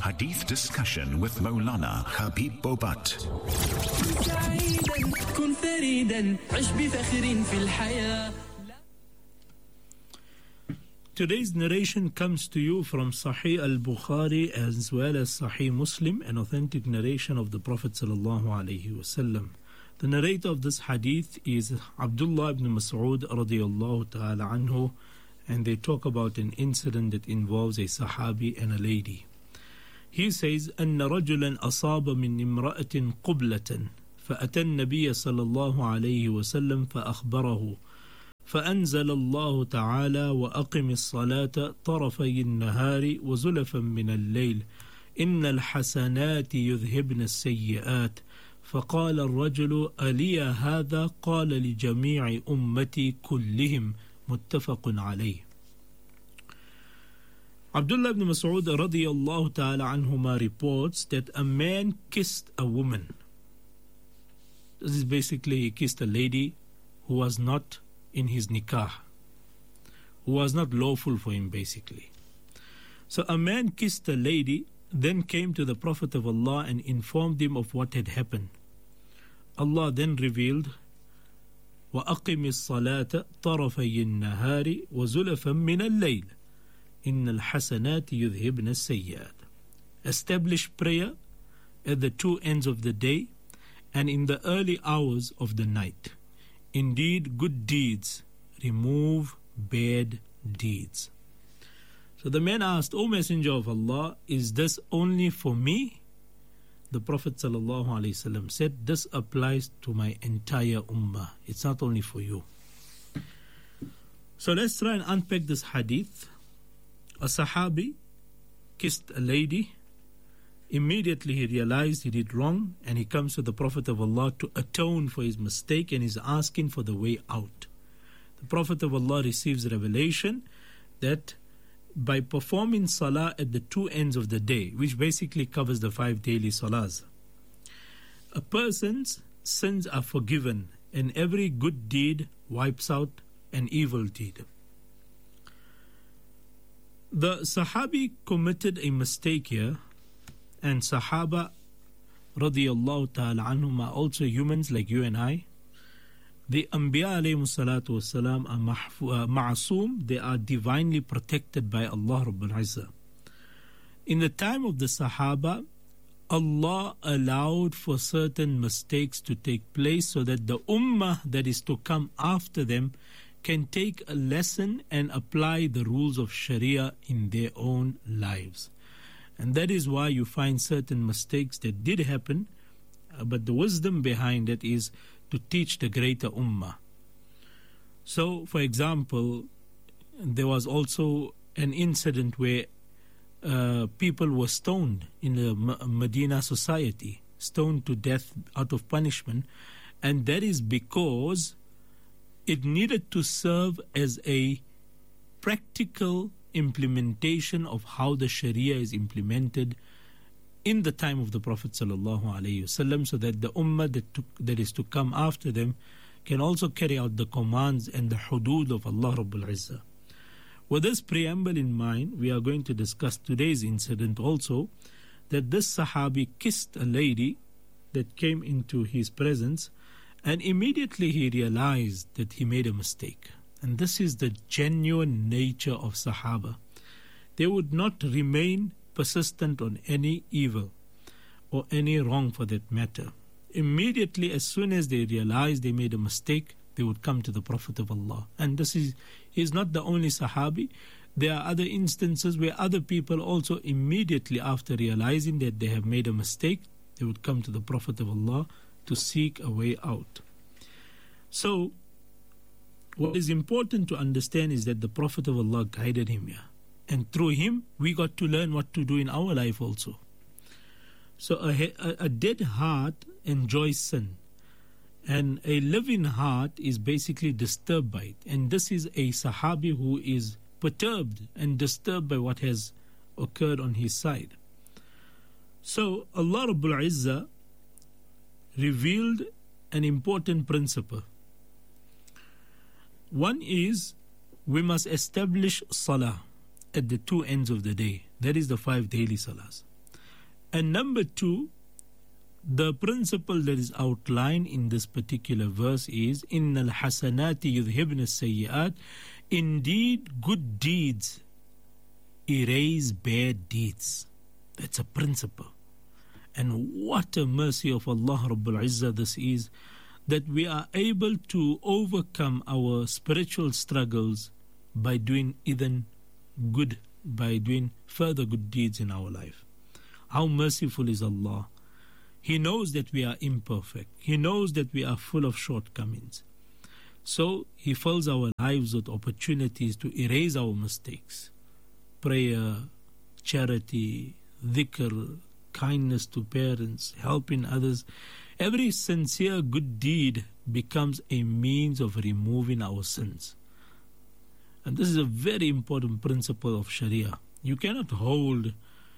Hadith discussion with Maulana Habib Bobat. Today's narration comes to you from Sahih al-Bukhari as well as Sahih Muslim, an authentic narration of the Prophet sallallahu alaihi wasallam. The narrator of this hadith is Abdullah ibn Mas'ud radiyallahu ta'ala anhu, and they talk about an incident that involves a Sahabi and a lady. He says, أن رجلا أصاب من امرأة قبلة فأتى النبي صلى الله عليه وسلم فأخبره فأنزل الله تعالى وأقم الصلاة طرفي النهار وزلفا من الليل إن الحسنات يذهبن السيئات فقال الرجل ألي هذا قال لجميع أمتي كلهم متفق عليه. Abdullah ibn Mas'ud radiyallahu ta'ala anhuma reports that a man kissed a woman. This is basically, he kissed a lady who was not in his nikah, who was not lawful for him basically. So a man kissed a lady, then came to the Prophet of Allah and informed him of what had happened. Allah then revealed, وَأَقِمِ الصَّلَاةَ طَرَفَيِ النَّهَارِ وَزُلَفًا مِنَ اللَّيْلِ إِنَّ الْحَسَنَاتِ يُذْهِبْنَ السَّيِّئَاتِ. Establish prayer at the two ends of the day and in the early hours of the night. Indeed, good deeds remove bad deeds. So the man asked, O Messenger of Allah, is this only for me? The Prophet ﷺ said, this applies to my entire ummah. It's not only for you. So let's try and unpack this hadith. A Sahabi kissed a lady. Immediately he realized he did wrong, and he comes to the Prophet of Allah to atone for his mistake, and is asking for the way out. The Prophet of Allah receives revelation that by performing salah at the two ends of the day, which basically covers the 5 daily salahs, a person's sins are forgiven and every good deed wipes out an evil deed. The Sahabi committed a mistake here, and Sahaba radiyallahu ta'ala anhum are also humans like you and I. The Anbiya alayhi salatu wasalam are ma'asum, they are divinely protected by Allah Rabbul Izzah. In the time of the Sahaba, Allah allowed for certain mistakes to take place so that the ummah that is to come after them can take a lesson and apply the rules of Sharia in their own lives. And that is why you find certain mistakes that did happen, but the wisdom behind it is to teach the greater ummah. So, for example, there was also an incident where people were stoned in the Medina society, stoned to death out of punishment, and that is because it needed to serve as a practical implementation of how the Sharia is implemented in the time of the Prophet ﷺ, so that the ummah that is to come after them can also carry out the commands and the hudud of Allah Rabbul Izzah. With this preamble in mind, we are going to discuss today's incident also, that this Sahabi kissed a lady that came into his presence, and immediately he realized that he made a mistake. And this is the genuine nature of Sahaba. They would not remain persistent on any evil or any wrong for that matter. Immediately, as soon as they realized they made a mistake, they would come to the Prophet of Allah. And this is not the only Sahabi. There are other instances where other people also immediately after realizing that they have made a mistake, they would come to the Prophet of Allah to seek a way out. So, what is important to understand is that the Prophet of Allah guided him here. And through him, we got to learn what to do in our life also. So a dead heart enjoys sin. And a living heart is basically disturbed by it. And this is a Sahabi who is perturbed and disturbed by what has occurred on his side. So Allah Rabbul Izzah revealed an important principle. One is, we must establish salah at the two ends of the day. That is the 5 daily salahs. And number two, the principle that is outlined in this particular verse is إِنَّ الْحَسَنَاتِ يُذْهِبْنَ السَّيِّئَاتِ. Indeed, good deeds erase bad deeds. That's a principle. And what a mercy of Allah Rabbul Izzah this is, that we are able to overcome our spiritual struggles by doing even good, by doing further good deeds in our life. How merciful is Allah. He knows that we are imperfect. He knows that we are full of shortcomings. So He fills our lives with opportunities to erase our mistakes. Prayer, charity, dhikr, kindness to parents, helping others. Every sincere good deed becomes a means of removing our sins. And this is a very important principle of Sharia. You cannot hold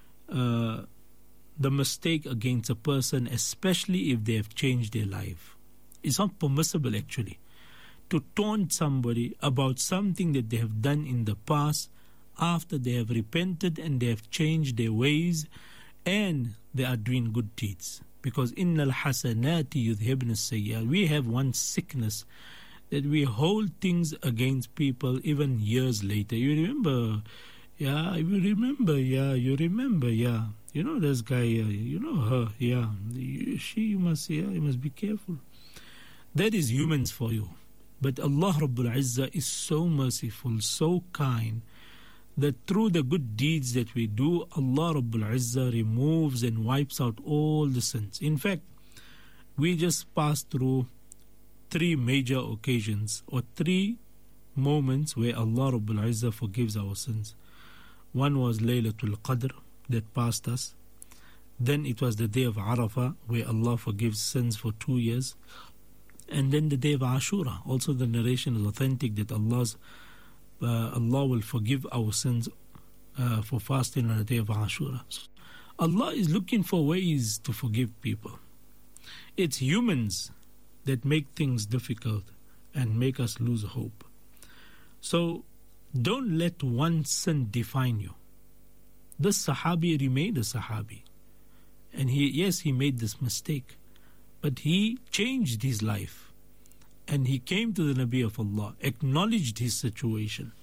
the mistake against a person, especially if they have changed their life. It's not permissible, actually, to taunt somebody about something that they have done in the past after they have repented and they have changed their ways and they are doing good deeds. Because إِنَّ الْحَسَنَاتِ يُذْهِبْنَ السَّيِّئَاتِ. We have one sickness that we hold things against people even years later. You remember, yeah, you remember, yeah, you remember, yeah. You know this guy, you know her, yeah. You must be careful. That is humans for you. But Allah Rabbul Izzah is so merciful, so kind, that through the good deeds that we do, Allah Rabbul Izzah removes and wipes out all the sins. In fact, we just passed through 3 major occasions or 3 moments where Allah Rabbul Izzah forgives our sins. One was Laylatul Qadr that passed us. Then it was the day of Arafah where Allah forgives sins for 2 years. And then the day of Ashura. Also the narration is authentic that Allah will forgive our sins for fasting on the day of Ashura. So Allah is looking for ways to forgive people. It's humans that make things difficult and make us lose hope. So don't let one sin define you. This Sahabi remained a Sahabi. And he made this mistake. But he changed his life. And he came to the Nabi of Allah, acknowledged his situation.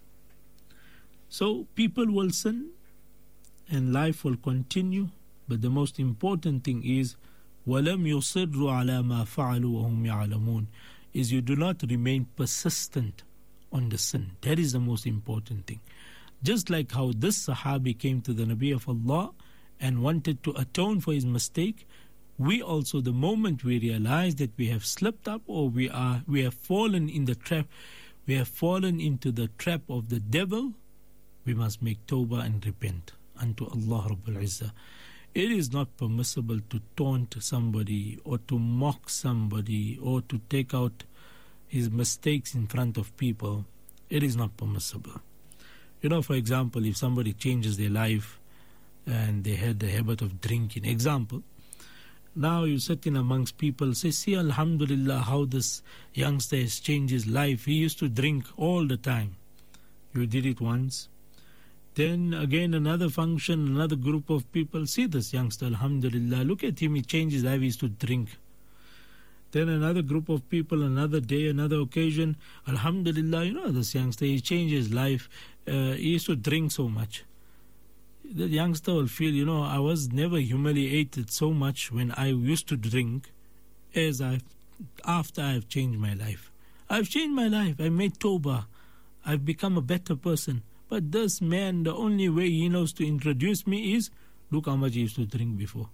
So people will sin and life will continue. But the most important thing is, وَلَمْ يُصِرُّوا عَلَى مَا فَعَلُوا وَهُمْ يَعْلَمُونَ, is you do not remain persistent on the sin. That is the most important thing. Just like how this Sahabi came to the Nabi of Allah and wanted to atone for his mistake, we also, the moment we realize that we have slipped up or we have fallen in the trap, we have fallen into the trap of the devil, we must make tawbah and repent unto Allah Rabbul Izzah. It is not permissible to taunt somebody or to mock somebody or to take out his mistakes in front of people. It is not permissible. You know, for example, if somebody changes their life and they had the habit of drinking, example, now you sit in amongst people, say, see, Alhamdulillah, how this youngster has changed his life. He used to drink all the time. You did it once. Then again, another function, another group of people, see this youngster, Alhamdulillah, look at him, he changed his life, he used to drink. Then another group of people, another day, another occasion, Alhamdulillah, you know this youngster, he changed his life, he used to drink so much. The youngster will feel, you know, I was never humiliated so much when I used to drink as after I've changed my life. I've changed my life, I made tawbah, I've become a better person. But this man, the only way he knows to introduce me is, look how much he used to drink before.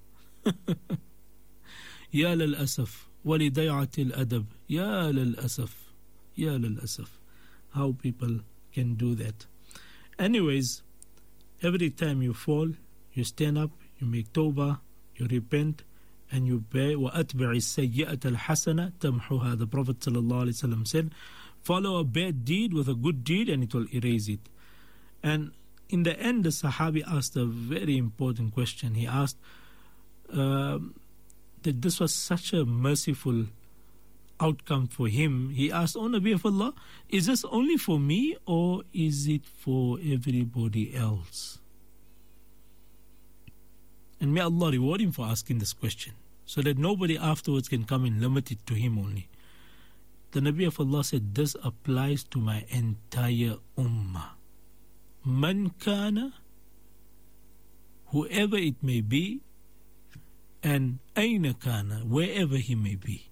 Ya lal asaf, walidayat al adab, ya lal asaf, ya lal asaf. How people can do that. Anyways, every time you fall, you stand up, you make tawbah, you repent, and you pay. وَأَتْبِعِ السَّيِّئَةَ الْحَسَنَةَ تَمْحُهَا. The Prophet ﷺ said, follow a bad deed with a good deed and it will erase it. And in the end, the Sahabi asked a very important question. He asked that this was such a merciful outcome for him. He asked, O Nabi of Allah, is this only for me or is it for everybody else? And And may Allah reward him for asking this question, so that nobody afterwards can come and limit it to him only. The Nabi of Allah said, this applies to my entire ummah. Man kana, whoever it may be, and aina kana, wherever he may be.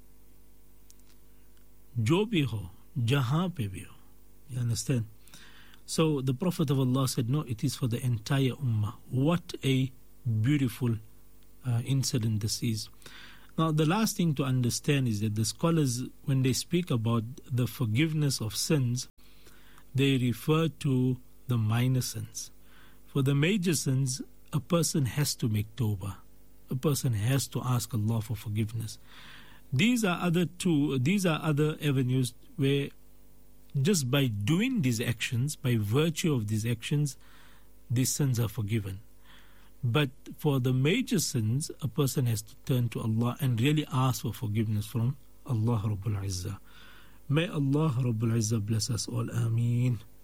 Jo bhi ho, jahan pe bhi ho. You understand? So the Prophet of Allah said, no, it is for the entire ummah. What a beautiful incident this is. Now, the last thing to understand is that the scholars, when they speak about the forgiveness of sins, they refer to the minor sins. For the major sins, a person has to make tawbah. A person has to ask Allah for forgiveness. These are other avenues where just by doing these actions, by virtue of these actions, these sins are forgiven. But for the major sins, a person has to turn to Allah and really ask for forgiveness from Allah Rabbul Izzah. May Allah Rabbul Izzah bless us all. Ameen.